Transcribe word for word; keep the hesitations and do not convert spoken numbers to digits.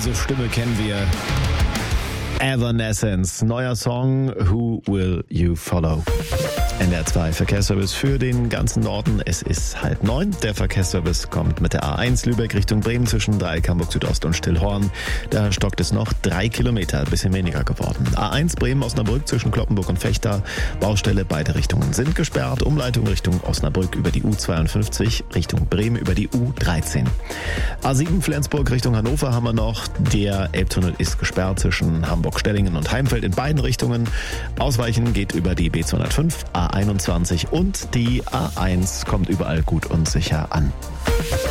Diese Stimme kennen wir. Evanescence, neuer Song, Who Will You Follow? N D R zwei Verkehrsservice für den ganzen Norden. Es ist halb neun. Der Verkehrsservice kommt mit der A eins Lübeck Richtung Bremen zwischen Dreieck Hamburg Südost und Stillhorn. Da stockt es noch drei Kilometer, bisschen weniger geworden. A eins Bremen Osnabrück zwischen Kloppenburg und Vechta. Baustelle, beide Richtungen sind gesperrt. Umleitung Richtung Osnabrück über die U zweiundfünfzig, Richtung Bremen über die U dreizehn. A sieben Flensburg Richtung Hannover haben wir noch. Der Elbtunnel ist gesperrt zwischen Hamburg-Stellingen und Heimfeld in beiden Richtungen. Ausweichen geht über die B zweihundertfünf, A einundzwanzig und die A eins kommt überall gut und sicher an.